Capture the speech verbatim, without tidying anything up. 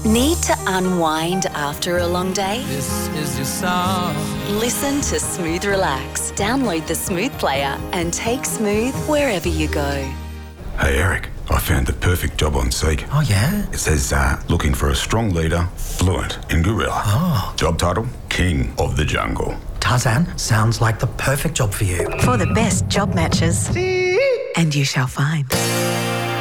Need to unwind after a long day? This is your song. Listen to Smooth Relax. Download the Smooth player and take Smooth wherever you go. Hey Eric, I found the perfect job on Seek. Oh yeah? It says uh, looking for a strong leader, fluent in gorilla. Oh. Job title, King of the Jungle. Tarzan, sounds like the perfect job for you. For the best job matches. See? And you shall find.